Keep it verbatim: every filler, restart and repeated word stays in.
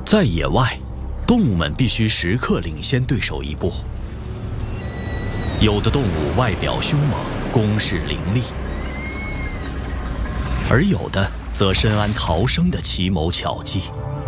在野外，动物们必须时刻领先对手一步。有的动物外表凶猛，攻势凌厉，而有的则深谙逃生的奇谋巧计。